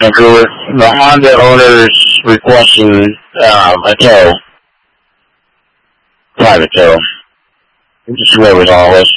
Vancouver. The Honda owners requesting a tow. Private tow. Just whoever's all this.